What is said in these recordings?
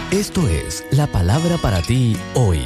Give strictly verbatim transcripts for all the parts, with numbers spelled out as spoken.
Esto es la palabra para ti hoy.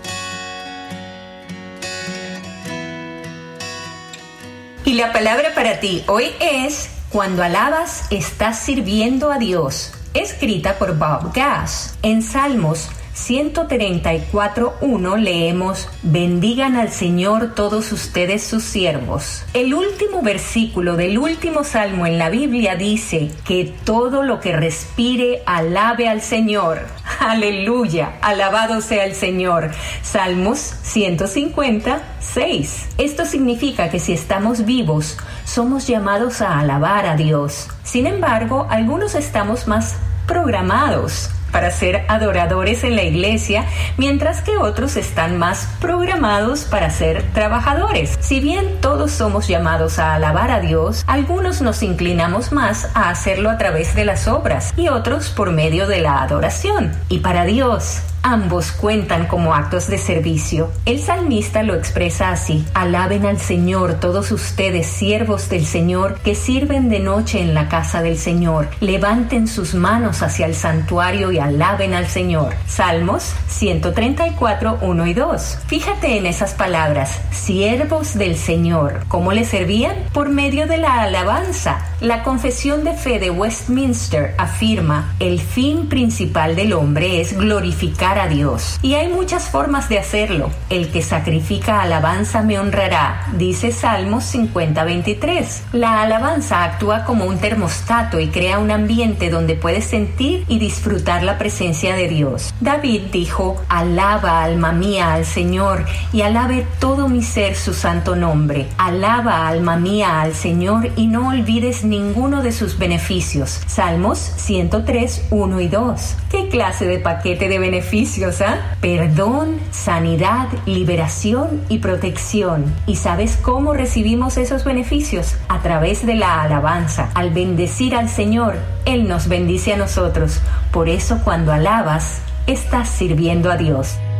Y la palabra para ti hoy es: cuando alabas, estás sirviendo a Dios. Escrita por Bob Gass. En Salmos ciento treinta y cuatro uno leemos: bendigan al Señor todos ustedes sus siervos. El último versículo del último salmo en la Biblia dice que todo lo que respire alabe al Señor. Aleluya, alabado sea el Señor. Salmos ciento cincuenta seis. Esto significa que si estamos vivos, somos llamados a alabar a Dios. Sin embargo, algunos estamos más programados para ser adoradores en la iglesia, mientras que otros están más programados para ser trabajadores. Si bien todos somos llamados a alabar a Dios, algunos nos inclinamos más a hacerlo a través de las obras y otros por medio de la adoración. Y para Dios, ambos cuentan como actos de servicio. El salmista lo expresa así: alaben al Señor todos ustedes, siervos del Señor, que sirven de noche en la casa del Señor. Levanten sus manos hacia el santuario y alaben al Señor. Salmos ciento treinta y cuatro uno y dos. Fíjate en esas palabras: siervos del Señor. ¿Cómo le servían? Por medio de la alabanza. La Confesión de Fe de Westminster afirma: el fin principal del hombre es glorificar a Dios. Y hay muchas formas de hacerlo. El que sacrifica alabanza me honrará, dice Salmos cincuenta veintitrés. La alabanza actúa como un termostato y crea un ambiente donde puedes sentir y disfrutar la presencia de Dios. David dijo: alaba, alma mía, al Señor, y alabe todo mi ser su santo nombre. Alaba, alma mía, al Señor, y no olvides ninguno de sus beneficios. Salmos ciento tres uno y dos. ¿Qué clase de paquete de beneficios, ah? ¿eh? Perdón, sanidad, liberación y protección. ¿Y sabes cómo recibimos esos beneficios? A través de la alabanza. Al bendecir al Señor, Él nos bendice a nosotros. Por eso, cuando alabas, estás sirviendo a Dios.